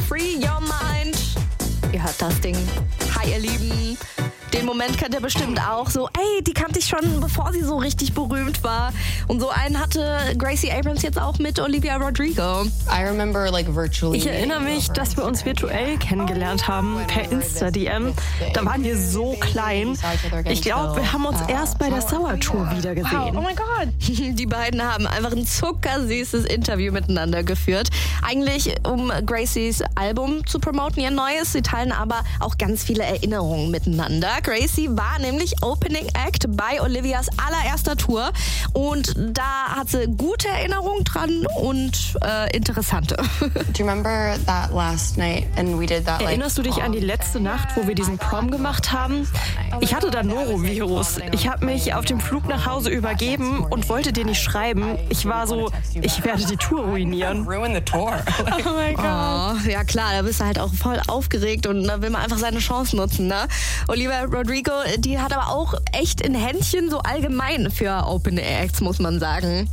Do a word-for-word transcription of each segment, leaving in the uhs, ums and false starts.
Free Your Mind. Ihr hört das Ding. Hi, ihr Lieben. Den Moment kennt ihr bestimmt auch. So, ey, die kannte ich schon, bevor sie so richtig berühmt war. Und so einen hatte Gracie Abrams jetzt auch mit Olivia Rodrigo. I remember, like, virtually. Ich erinnere mich, dass wir uns virtuell kennengelernt haben, per Insta-D M. Da waren wir so klein. Ich glaube, wir haben uns erst bei der Sour Tour wieder gesehen. Oh mein Gott. Die beiden haben einfach ein zuckersüßes Interview miteinander geführt. Eigentlich, um Gracies Album zu promoten, ihr neues. Sie teilen aber auch ganz viele Erinnerungen miteinander. Gracie war nämlich Opening Act bei Olivias allererster Tour und da hat sie gute Erinnerungen dran und äh, interessante. Do you remember that last night and we did that, like, Erinnerst du dich an die letzte Nacht, wo wir diesen Prom gemacht haben? Ich hatte da Norovirus. Ich habe mich auf dem Flug nach Hause übergeben und wollte dir nicht schreiben. Ich war so, ich werde die Tour ruinieren. ruin the tour? Oh mein Gott. Oh, ja klar, da bist du halt auch voll aufgeregt und da will man einfach seine Chance nutzen, ne? Olivia Rodrigo, die hat aber auch echt ein Händchen so allgemein für Open Acts, muss man sagen.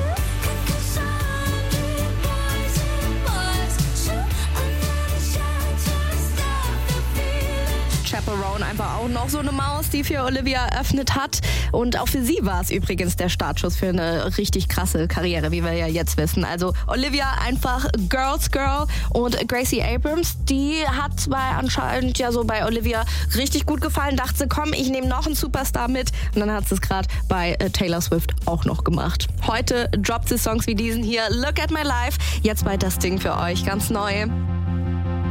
Chaperone einfach auch noch so eine Maus, die für Olivia eröffnet hat. Und auch für sie war es übrigens der Startschuss für eine richtig krasse Karriere, wie wir ja jetzt wissen. Also Olivia einfach Girls Girl und Gracie Abrams, die hat zwar anscheinend ja so bei Olivia richtig gut gefallen, dachte sie, komm, ich nehme noch einen Superstar mit. Und dann hat sie es gerade bei äh, Taylor Swift auch noch gemacht. Heute droppt sie Songs wie diesen hier, Look at My Life, jetzt bei Das Ding für euch, ganz neu.